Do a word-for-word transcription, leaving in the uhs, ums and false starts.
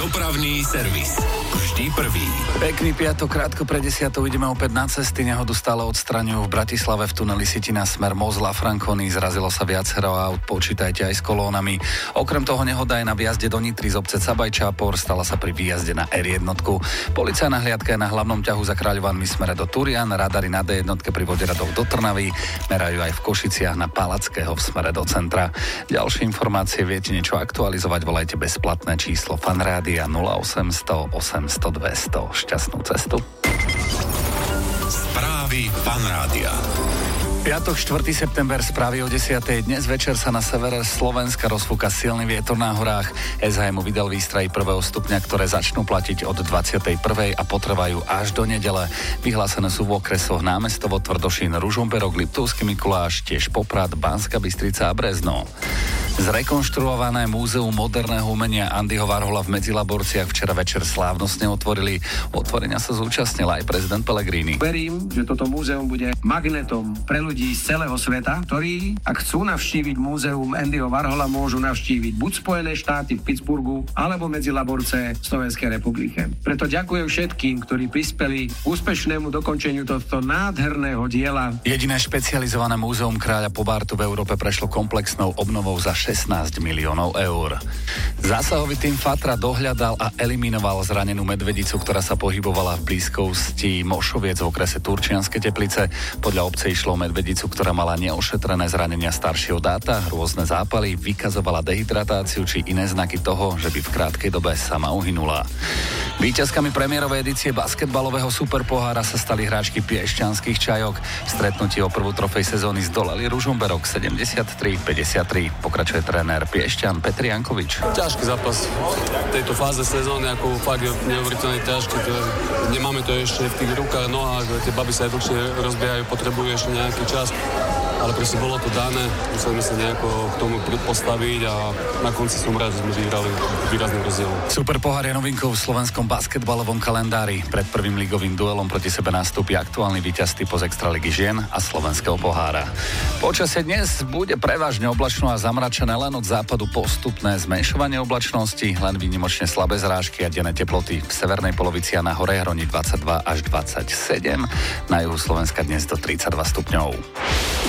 Dopravný servis. Vždy prvý. Pekný piatok, krátko pre desiatou ideme opäť na cesty. Nehodu stále odstraňujú v Bratislave v tuneli Sitina smer Mozla Frankony. Zrazilo sa viacero aut, počítajte aj s kolónami. Okrem toho nehoda aj na vjazde do Nitry z obce Cabaj-Čápor, stala sa pri výjazde na er jedna. Policajná hliadka je na hlavnom ťahu za Kráľovanmi smere do Turian, radary na dé jedna pri Voderadoch do Trnavy, merajú aj v Košiciach na Palackého v smere do centra. Ďalšie informácie viete niečo aktualizovať, volajte bezplatné číslo Fanrádia nula osemsto osemsto dvesto. Šťastnú cestu. Správy Fanrádia. Piatok, štvrtého september, správy o desiatej. Dnes večer sa na severe Slovenska rozfúka silný vietor na horách. es há em vydal výstrahy prvého stupňa, ktoré začnú platiť od dvadsiatej prvej a potrvajú až do nedele. Vyhlásené sú v okresoch Námestovo, Tvrdošín, Ružomberok, Liptovský Mikuláš, tiež Poprad, Banská Bystrica a Brezno. Zrekonštruované múzeum moderného umenia Andyho Warhola v Medzilaborciach včera večer slávnostne otvorili. Otvorenia sa zúčastnil aj prezident Pellegrini. Verím, že toto múzeum bude magnetom pre ľudí z celého sveta, ktorí, ak chcú navštíviť múzeum Andyho Warhola, môžu navštíviť buď Spojené štáty v Pittsburghu, alebo Medzilaborce v Slovenskej republike. Preto ďakujem všetkým, ktorí prispeli k úspešnému dokončeniu tohto nádherného diela. Jediné špecializované múzeum kráľa Pobartu v Európe prešlo komplexnou obnovou za šestnásť miliónov eur. Zásahový tým Fatra dohľadal a eliminoval zranenú medvedicu, ktorá sa pohybovala v blízkosti Mošoviec v okrese Turčianske Teplice. Podľa obce išlo o medvedicu, ktorá mala neošetrené zranenia staršieho dáta, rôzne zápaly, vykazovala dehydratáciu či iné znaky toho, že by v krátkej dobe sama uhynula. Víťazkami premiérovej edície basketbalového superpohára sa stali hráčky piešťanských Čajok. V stretnutí o prvú trofej sezóny zdolali Ružomberok sedemdesiattri päťdesiattri. Pokračuje tréner Piešťan Petr Jankovič. Ťažký zápas v tejto fáze sezóny, ako fakt je neuveriteľne ťažký. To je, nemáme to ešte v tých rukách, nohách, tie baby sa aj dlhšie rozbiehajú, potrebujú ešte nejaký čas. Ale proste bolo to dané, museli sa nejako k tomu postaviť a na konci som rád, že sme vyhrali výrazný rozdiel. Superpohár je novinkou v slovenskom basketbalovom kalendári. Pred prvým ligovým duelom proti sebe nastúpi aktuálny víťaz typu z Extraligy žien a slovenského pohára. Počasie dnes bude prevažne oblačno a zamračené, len od západu postupné zmenšovanie oblačnosti, len výnimočne slabé zrážky a denné teploty v severnej polovici a na hore hroni dvadsaťdva až dvadsaťsedem, na juhu Slovenska dnes do tridsaťdva stupňov.